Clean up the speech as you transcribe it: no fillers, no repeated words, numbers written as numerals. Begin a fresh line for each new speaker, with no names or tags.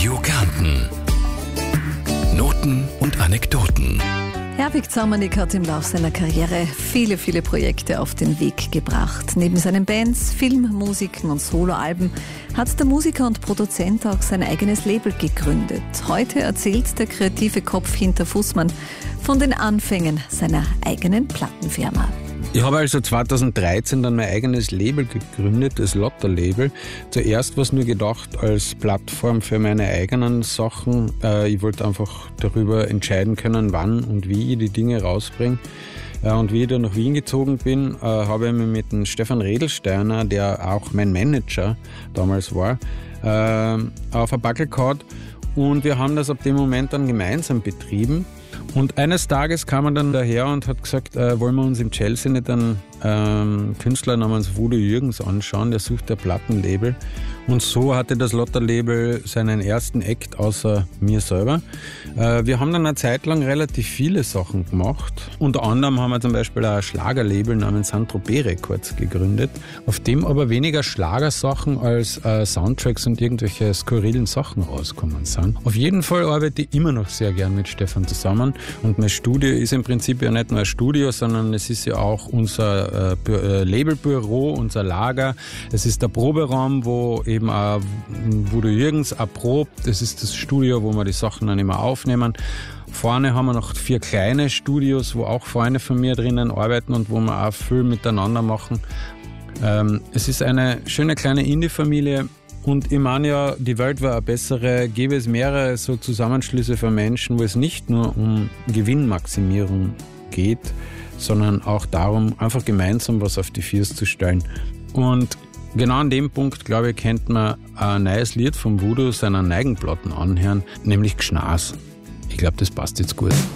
Radio Kärnten. Noten und Anekdoten.
Herbig Zaumernig hat im Lauf seiner Karriere viele Projekte auf den Weg gebracht. Neben seinen Bands, Filmmusiken und Soloalben hat der Musiker und Produzent auch sein eigenes Label gegründet. Heute erzählt der kreative Kopf hinter Fussmann von den Anfängen seiner eigenen Plattenfirma.
Ich habe also 2013 dann mein eigenes Label gegründet, das Lotta-Label. Zuerst war es nur gedacht als Plattform für meine eigenen Sachen. Ich wollte einfach darüber entscheiden können, wann und wie ich die Dinge rausbringe. Und wie ich dann nach Wien gezogen bin, habe ich mich mit dem Stefan Redelsteiner, der auch mein Manager damals war, auf ein Backel gehauen. Und wir haben das ab dem Moment dann gemeinsam betrieben. Und eines Tages kam er dann daher und hat gesagt, wollen wir uns im Chelsea nicht einen Künstler namens Voodoo Jürgens anschauen, der sucht ein Plattenlabel. Und so hatte das Lotta-Label seinen ersten Act außer mir selber. Wir haben dann eine Zeit lang relativ viele Sachen gemacht. Unter anderem haben wir zum Beispiel ein Schlagerlabel namens Saint-Tropez Records gegründet, auf dem aber weniger Schlagersachen als Soundtracks und irgendwelche skurrilen Sachen rauskommen sind. Auf jeden Fall arbeite ich immer noch sehr gern mit Stefan zusammen. Und mein Studio ist im Prinzip ja nicht nur ein Studio, sondern es ist ja auch unser Labelbüro, unser Lager. Es ist der Proberaum, wo eben auch Voodoo Jürgens erprobt. Es ist das Studio, wo wir die Sachen dann immer aufnehmen. Vorne haben wir noch 4 kleine Studios, wo auch Freunde von mir drinnen arbeiten und wo wir auch viel miteinander machen. Es ist eine schöne kleine Indie-Familie. Und ich meine ja, die Welt wäre eine bessere, gäbe es mehrere so Zusammenschlüsse von Menschen, wo es nicht nur um Gewinnmaximierung geht, sondern auch darum, einfach gemeinsam was auf die Füße zu stellen. Und genau an dem Punkt, glaube ich, könnte man ein neues Lied vom Voodoo seiner Neigenplatten anhören, nämlich Gschnas. Ich glaube, das passt jetzt gut.